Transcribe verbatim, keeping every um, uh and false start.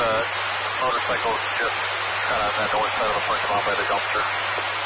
motorcycles just kind of on the north side of the parking lot by the dumpster.